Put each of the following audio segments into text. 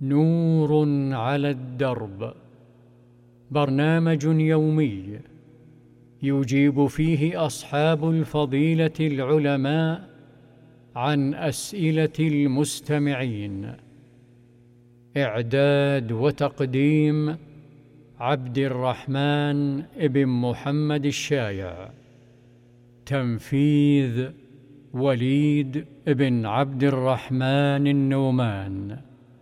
نور على الدرب، برنامج يومي يجيب فيه أصحاب الفضيلة العلماء عن أسئلة المستمعين. إعداد وتقديم عبد الرحمن بن محمد الشايع. تنفيذ وليد بن عبد الرحمن النومان.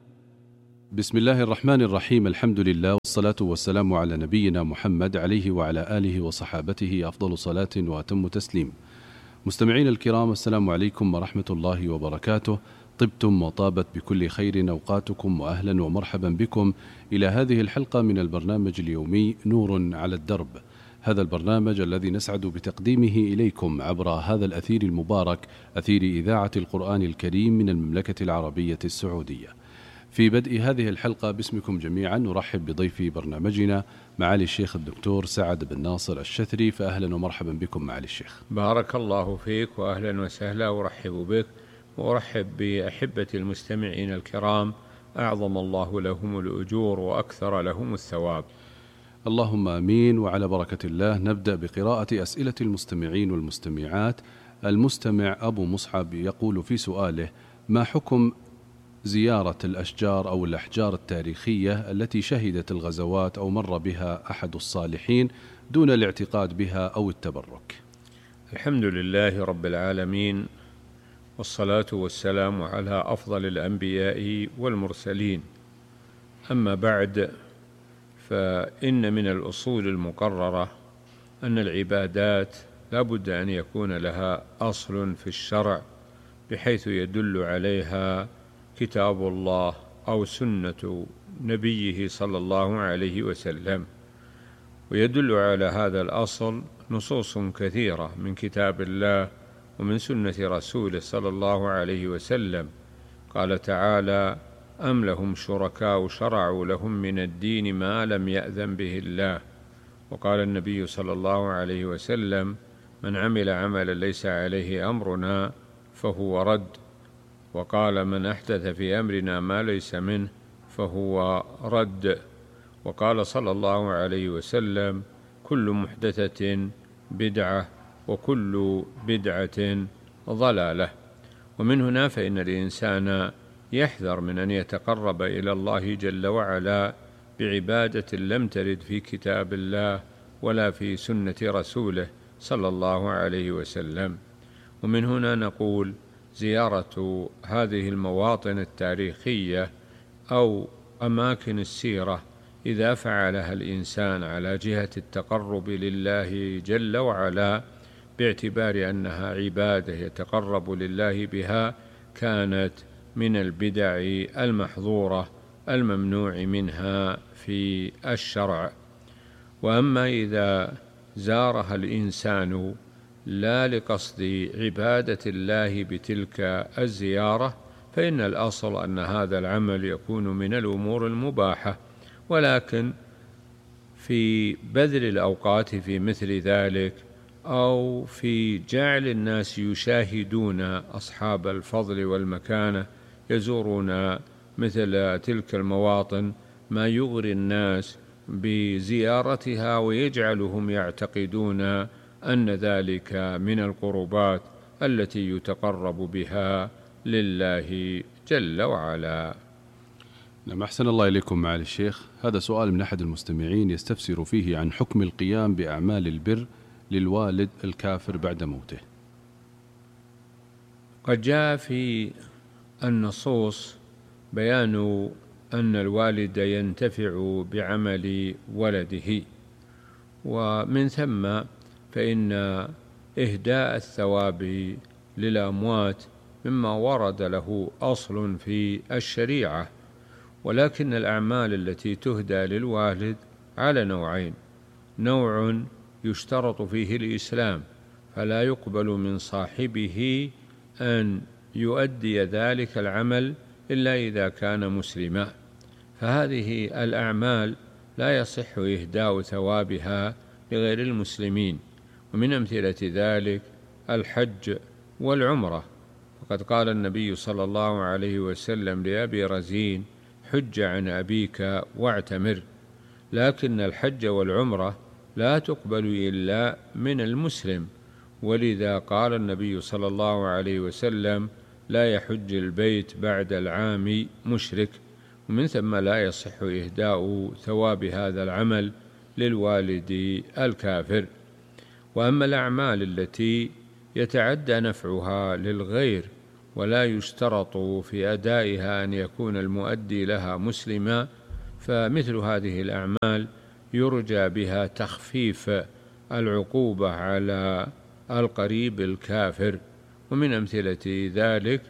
بسم الله الرحمن الرحيم. الحمد لله والصلاة والسلام على نبينا محمد عليه وعلى آله وصحابته أفضل صلاة وأتم تسليم. مستمعين الكرام، السلام عليكم ورحمة الله وبركاته. طبتم وطابت بكل خير أوقاتكم، وأهلا ومرحبا بكم إلى هذه الحلقة من البرنامج اليومي نور على الدرب. هذا البرنامج الذي نسعد بتقديمه إليكم عبر هذا الأثير المبارك، أثير إذاعة القرآن الكريم من المملكة العربية السعودية. في بدء هذه الحلقة باسمكم جميعا نرحب بضيف برنامجنا معالي الشيخ الدكتور سعد بن ناصر الشثري، فأهلا ومرحبا بكم معالي الشيخ. بارك الله فيك وأهلا وسهلا، ورحب بك وأرحب بأحبة المستمعين الكرام، أعظم الله لهم الأجور وأكثر لهم الثواب. اللهم آمين. وعلى بركة الله نبدأ بقراءة أسئلة المستمعين والمستمعات. المستمع أبو مصعب يقول في سؤاله: ما حكم زيارة الأشجار أو الأحجار التاريخية التي شهدت الغزوات أو مر بها أحد الصالحين دون الاعتقاد بها أو التبرك؟ الحمد لله رب العالمين، والصلاة والسلام على أفضل الأنبياء والمرسلين. أما بعد، فإن من الأصول المقررة أن العبادات لا بد أن يكون لها أصل في الشرع بحيث يدل عليها كتاب الله أو سنة نبيه صلى الله عليه وسلم، ويدل على هذا الأصل نصوص كثيرة من كتاب الله ومن سنة رسوله صلى الله عليه وسلم. قال تعالى: أم لهم شركاء شرعوا لهم من الدين ما لم يأذن به الله. وقال النبي صلى الله عليه وسلم: من عمل عملا ليس عليه أمرنا فهو رد. وقال: من أحدث في أمرنا ما ليس منه فهو رد. وقال صلى الله عليه وسلم: كل محدثة بدعة وكل بدعة ضلالة. ومن هنا فإن الإنسان يحذر من أن يتقرب إلى الله جل وعلا بعبادة لم ترد في كتاب الله ولا في سنة رسوله صلى الله عليه وسلم. ومن هنا نقول: زيارة هذه المواطن التاريخية أو أماكن السيرة إذا فعلها الإنسان على جهة التقرب لله جل وعلا باعتبار أنها عبادة يتقرب لله بها، كانت من البدع المحظورة الممنوع منها في الشرع. وأما إذا زارها الإنسان لا لقصد عبادة الله بتلك الزيارة، فإن الأصل أن هذا العمل يكون من الأمور المباحة، ولكن في بذل الأوقات في مثل ذلك أو في جعل الناس يشاهدون أصحاب الفضل والمكانة يزورون مثل تلك المواطن ما يغري الناس بزيارتها ويجعلهم يعتقدون أن ذلك من القربات التي يتقرب بها لله جل وعلا. نعم، أحسن الله إليكم معالي الشيخ. هذا سؤال من أحد المستمعين يستفسر فيه عن حكم القيام بأعمال البر للوالد الكافر بعد موته. قد جاء في النصوص بيان أن الوالد ينتفع بعمل ولده، ومن ثم فإن إهداء الثواب للأموات مما ورد له أصل في الشريعة، ولكن الأعمال التي تهدى للوالد على نوعين: نوع يشترط فيه الإسلام فلا يقبل من صاحبه أن يؤدي ذلك العمل إلا إذا كان مسلما، فهذه الأعمال لا يصح إهداء ثوابها لغير المسلمين. ومن أمثلة ذلك الحج والعمرة، فقد قال النبي صلى الله عليه وسلم لأبي رزين: حج عن أبيك واعتمر، لكن الحج والعمرة لا تقبل إلا من المسلم، ولذا قال النبي صلى الله عليه وسلم: لا يحج البيت بعد العام مشرك، ومن ثم لا يصح إهداء ثواب هذا العمل للوالد الكافر. وأما الأعمال التي يتعدى نفعها للغير ولا يشترط في أدائها أن يكون المؤدي لها مسلما، فمثل هذه الأعمال يرجى بها تخفيف العقوبة على القريب الكافر. ومن أمثلة ذلك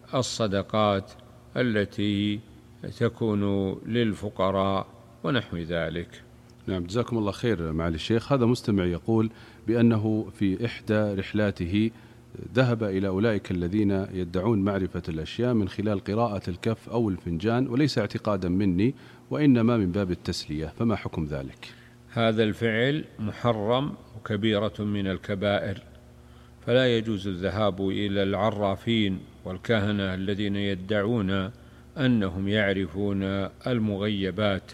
الصدقات التي تكون للفقراء ونحو ذلك. نعم، جزاكم الله خير معالي الشيخ. هذا مستمع يقول بأنه في إحدى رحلاته ذهب إلى أولئك الذين يدعون معرفة الأشياء من خلال قراءة الكف أو الفنجان، وليس اعتقادا مني وإنما من باب التسلية، فما حكم ذلك؟ هذا الفعل محرم وكبيرة من الكبائر، فلا يجوز الذهاب إلى العرافين والكهنة الذين يدعون أنهم يعرفون المغيبات،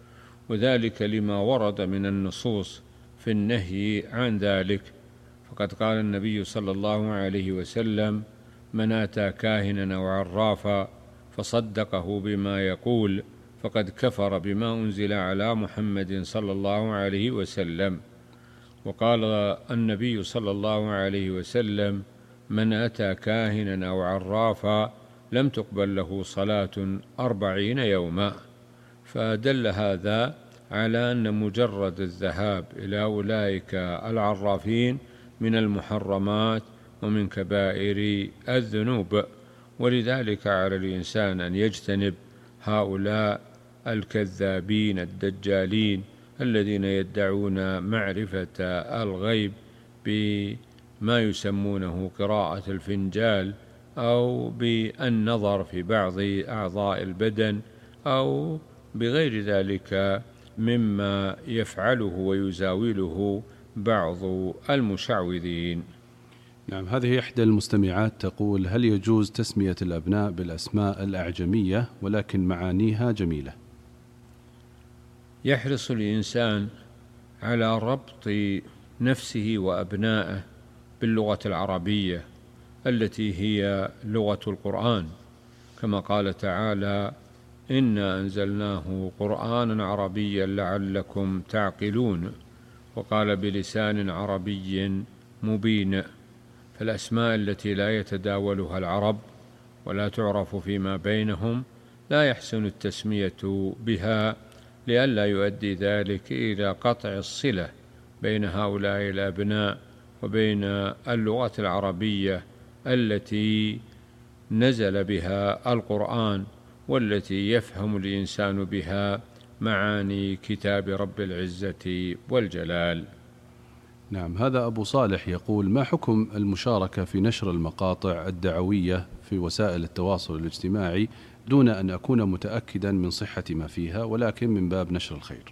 وذلك لما ورد من النصوص في النهي عن ذلك. فقد قال النبي صلى الله عليه وسلم: من أتى كاهنا أو عرافا فصدقه بما يقول فقد كفر بما أنزل على محمد صلى الله عليه وسلم. وقال النبي صلى الله عليه وسلم: من أتى كاهنا أو عرافا لم تقبل له صلاة 40 يوما. فدل هذا على أن مجرد الذهاب إلى أولئك العرافين من المحرمات ومن كبائر الذنوب، ولذلك على الإنسان أن يجتنب هؤلاء الكذابين الدجالين الذين يدعون معرفة الغيب بما يسمونه قراءة الفنجال أو بالنظر في بعض أعضاء البدن أو بغير ذلك مما يفعله ويزاوله بعض المشعوذين. نعم، هذه إحدى المستمعات تقول: هل يجوز تسمية الأبناء بالأسماء الأعجمية ولكن معانيها جميلة؟ يحرص الإنسان على ربط نفسه وأبنائه باللغة العربية التي هي لغة القرآن، كما قال تعالى: إنا أنزلناه قرآنا عربيا لعلكم تعقلون، وقال بلسان عربي مبين. فالأسماء التي لا يتداولها العرب ولا تعرف فيما بينهم لا يحسن التسمية بها، لئلا يؤدي ذلك إلى قطع الصلة بين هؤلاء الأبناء وبين اللغة العربية التي نزل بها القرآن والتي يفهم الإنسان بها معاني كتاب رب العزة والجلال. نعم، هذا أبو صالح يقول: ما حكم المشاركة في نشر المقاطع الدعوية في وسائل التواصل الاجتماعي دون أن أكون متأكدا من صحة ما فيها، ولكن من باب نشر الخير؟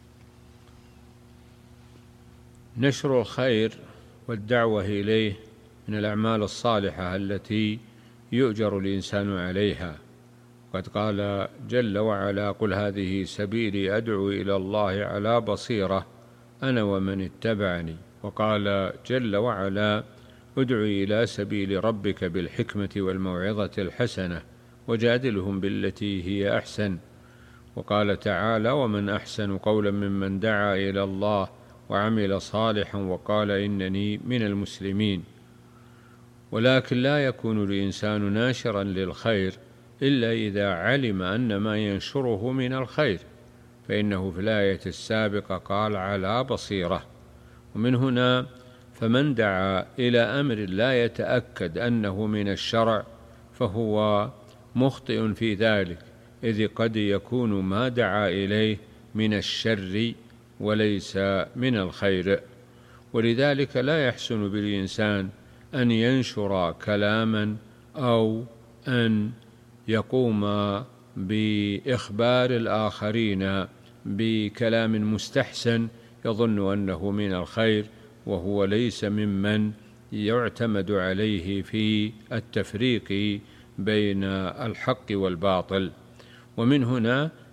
نشر الخير والدعوة إليه من الأعمال الصالحة التي يؤجر الإنسان عليها. قد قال جل وعلا: قل هذه سبيلي أدعو إلى الله على بصيرة أنا ومن اتبعني. وقال جل وعلا: ادع إلى سبيل ربك بالحكمة والموعظة الحسنة وجادلهم بالتي هي أحسن. وقال تعالى: ومن أحسن قولا ممن دعا إلى الله وعمل صالحا وقال إنني من المسلمين. ولكن لا يكون الإنسان ناشرا للخير إلا إذا علم أن ما ينشره من الخير، فإنه في الآية السابقة قال: على بصيرة. ومن هنا فمن دعا إلى أمر لا يتأكد أنه من الشرع فهو مخطئ في ذلك، إذ قد يكون ما دعا إليه من الشر وليس من الخير. ولذلك لا يحسن بالإنسان أن ينشر كلاما أو أن يقوم بإخبار الآخرين بكلام مستحسن يظن أنه من الخير، وهو ليس ممن يعتمد عليه في التفريق بين الحق والباطل. ومن هنا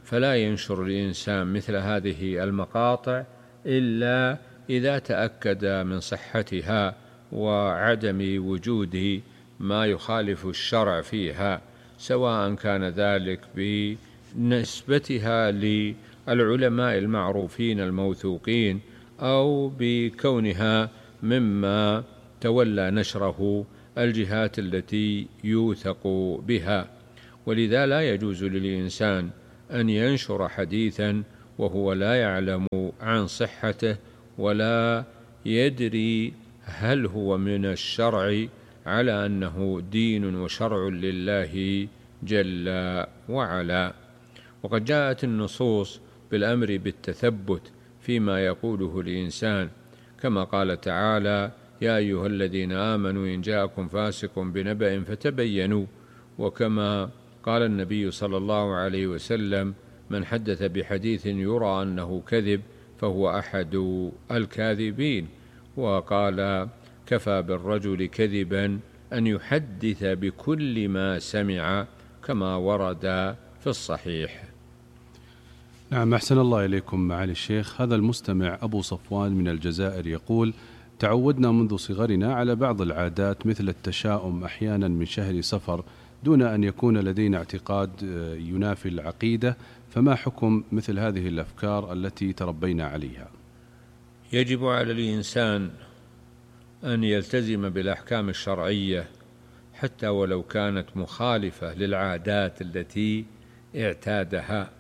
فلا ينشر الإنسان مثل هذه المقاطع إلا إذا تأكد من صحتها وعدم وجود ما يخالف الشرع فيها، سواء كان ذلك بنسبتها للعلماء المعروفين الموثوقين أو بكونها مما تولى نشره الجهات التي يوثق بها. ولذا لا يجوز للإنسان أن ينشر حديثا وهو لا يعلم عن صحته ولا يدري هل هو من الشرع على أنه دين وشرع لله جل وعلا. وقد جاءت النصوص بالأمر بالتثبت فيما يقوله الإنسان، كما قال تعالى: يا أيها الذين آمنوا إن جاءكم فاسق بنبأ فتبينوا، وكما قال النبي صلى الله عليه وسلم: من حدث بحديث يرى أنه كذب فهو أحد الكاذبين. وقال: كفى بالرجل كذبا أن يحدث بكل ما سمع، كما ورد في الصحيح. نعم، أحسن الله إليكم معالي الشيخ. هذا المستمع أبو صفوان من الجزائر يقول: تعودنا منذ صغرنا على بعض العادات مثل التشاؤم أحيانا من شهر صفر دون أن يكون لدينا اعتقاد ينافي العقيدة، فما حكم مثل هذه الأفكار التي تربينا عليها؟ يجب على الإنسان أن يلتزم بالأحكام الشرعية حتى ولو كانت مخالفة للعادات التي اعتادها.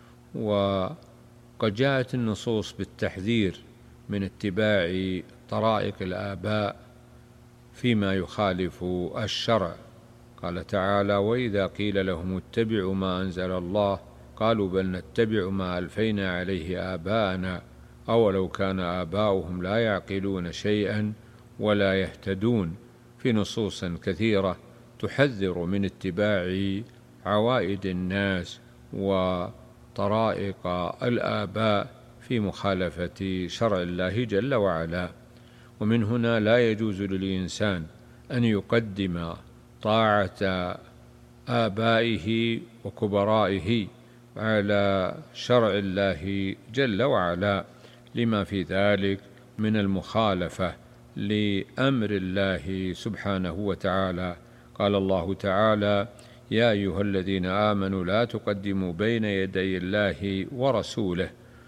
وقد جاءت النصوص بالتحذير من اتباع طرائق الآباء فيما يخالف الشرع. قال تعالى: وإذا قيل لهم اتبعوا ما أنزل الله قالوا بل نتبع ما ألفينا عليه آباءنا أولو كان آباؤهم لا يعقلون شيئا ولا يهتدون، في نصوص كثيرة تحذر من اتباع عوائد الناس وطرائق الآباء في مخالفة شرع الله جل وعلا. ومن هنا لا يجوز للإنسان أن يقدم طاعة آبائه وكبرائه على شرع الله جل وعلا، لما في ذلك من المخالفة لأمر الله سبحانه وتعالى. قال الله تعالى: يا أيها الذين آمنوا لا تقدموا بين يدي الله ورسوله.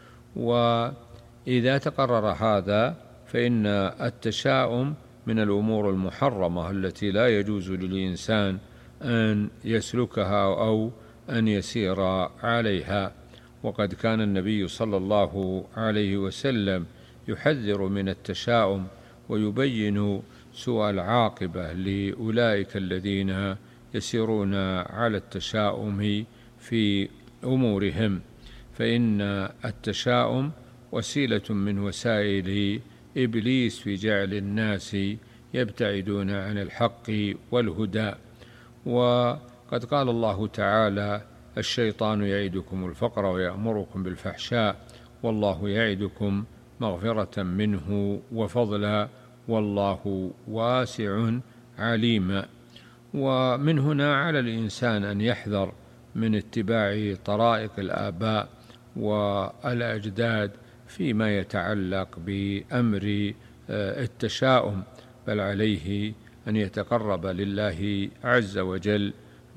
وإذا تقرر هذا فإن التشاؤم من الأمور المحرمة التي لا يجوز للإنسان أن يسلكها أو أن يسير عليها. وقد كان النبي صلى الله عليه وسلم يحذر من التشاؤم ويبين سوء العاقبة لأولئك الذين يسيرون على التشاؤم في أمورهم، فإن التشاؤم وسيلة من وسائل إبليس في جعل الناس يبتعدون عن الحق والهدى. وقد قال الله تعالى: الشيطان يعدكم الفقر ويأمركم بالفحشاء والله يعدكم مغفرة منه وفضلا والله واسع عليم. ومن هنا على الإنسان أن يحذر من اتباع طرائق الآباء والأجداد فيما يتعلق بأمر التشاؤم، بل عليه أن يتقرب لله عز وجل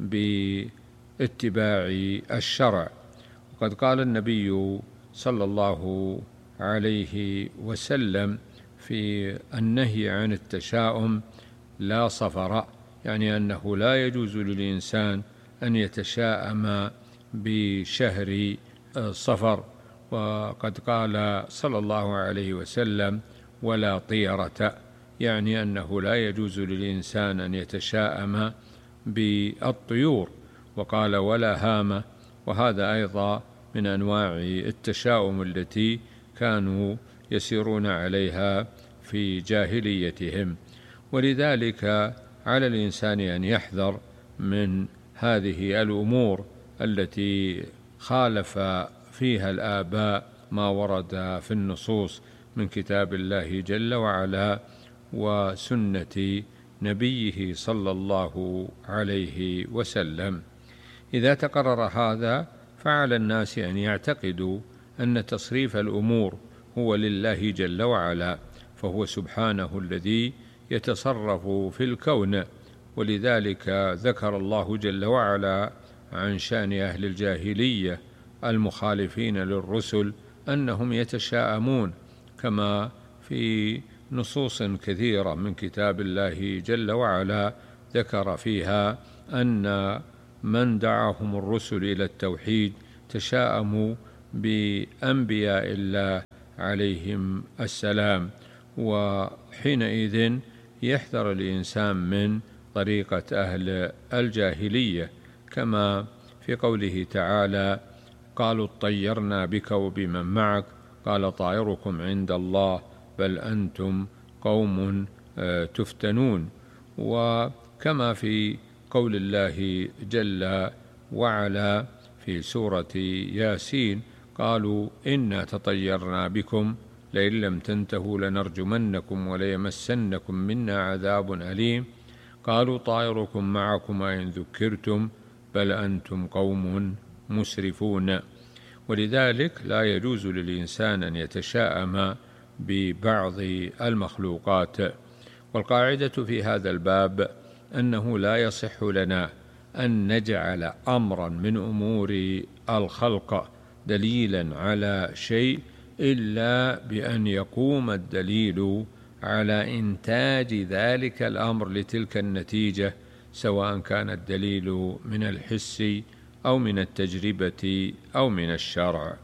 باتباع الشرع. وقد قال النبي صلى الله عليه وسلم في النهي عن التشاؤم: لا صفر، يعني أنه لا يجوز للإنسان أن يتشاءم بشهر صفر. وقد قال صلى الله عليه وسلم: ولا طيرة، يعني أنه لا يجوز للإنسان أن يتشاءم بالطيور. وقال: ولا هامة، وهذا أيضا من أنواع التشاؤم التي كانوا يسيرون عليها في جاهليتهم. ولذلك على الإنسان أن يحذر من هذه الأمور التي خالف فيها الآباء ما ورد في النصوص من كتاب الله جل وعلا وسنة نبيه صلى الله عليه وسلم. إذا تقرر هذا فعلى الناس أن يعتقدوا أن تصريف الأمور هو لله جل وعلا، فهو سبحانه الذي يتصرف في الكون. ولذلك ذكر الله جل وعلا عن شأن أهل الجاهلية المخالفين للرسل أنهم يتشاءمون، كما في نصوص كثيرة من كتاب الله جل وعلا ذكر فيها أن من دعاهم الرسل إلى التوحيد تشاءموا بأنبياء الله عليهم السلام. وحينئذ يحذر الإنسان من طريقة أهل الجاهلية، كما في قوله تعالى: قالوا اطيرنا بك وبمن معك قال طائركم عند الله بل أنتم قوم تفتنون. وكما في قول الله جل وعلا في سورة ياسين: قالوا إنا تطيرنا بكم لئن لم تنتهوا لنرجمنكم وليمسنكم منا عذاب أليم قالوا طائركم معكم إن ذكرتم بل أنتم قوم مسرفون. ولذلك لا يجوز للإنسان أن يتشاءم ببعض المخلوقات. والقاعدة في هذا الباب أنه لا يصح لنا أن نجعل أمرا من أمور الخلق دليلا على شيء إلا بأن يقوم الدليل على إنتاج ذلك الأمر لتلك النتيجة، سواء كان الدليل من الحس أو من التجربة أو من الشرع.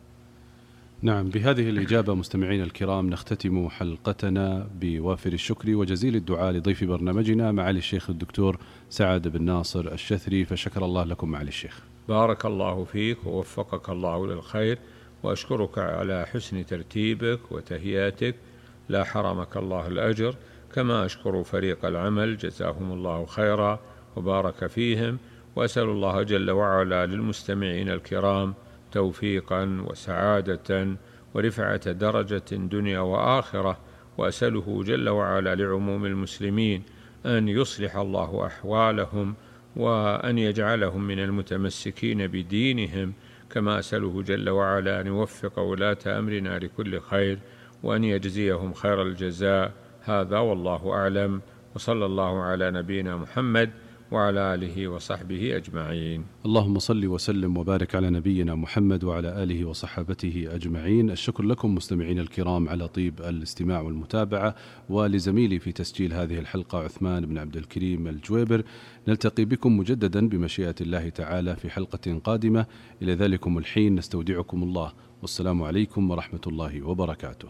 نعم، بهذه الإجابة مستمعين الكرام نختتم حلقتنا بوافر الشكر وجزيل الدعاء لضيف برنامجنا معالي الشيخ الدكتور سعد بن ناصر الشثري، فشكر الله لكم معالي الشيخ. بارك الله فيك ووفقك الله للخير، وأشكرك على حسن ترتيبك وتهيئتك، لا حرمك الله الأجر. كما أشكر فريق العمل جزاهم الله خيرا وبارك فيهم، وأسأل الله جل وعلا للمستمعين الكرام توفيقا وسعادة ورفعة درجة دنيا وآخرة، وأسأله جل وعلا لعموم المسلمين أن يصلح الله أحوالهم وأن يجعلهم من المتمسكين بدينهم، كما أسأله جل وعلا أن يوفق ولاة أمرنا لكل خير وأن يجزيهم خير الجزاء. هذا والله أعلم، وصلى الله على نبينا محمد وعلى آله وصحبه أجمعين. اللهم صل وسلم وبارك على نبينا محمد وعلى آله وصحبته أجمعين. الشكر لكم مستمعين الكرام على طيب الاستماع والمتابعة، ولزميلي في تسجيل هذه الحلقة عثمان بن عبد الكريم الجويبر. نلتقي بكم مجددا بمشيئة الله تعالى في حلقة قادمة. إلى ذلكم الحين نستودعكم الله، والسلام عليكم ورحمة الله وبركاته.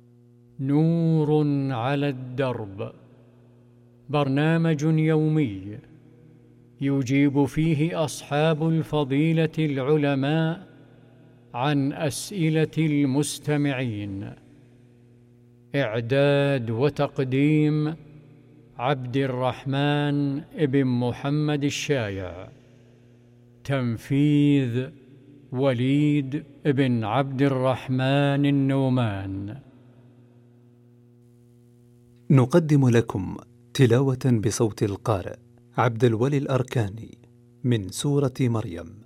نور على الدرب، برنامج يومي يجيب فيه أصحاب الفضيلة العلماء عن أسئلة المستمعين. إعداد وتقديم عبد الرحمن ابن محمد الشايع. تنفيذ وليد ابن عبد الرحمن النومان. نقدم لكم تلاوة بصوت القارئ عبد الولي الأركاني من سورة مريم.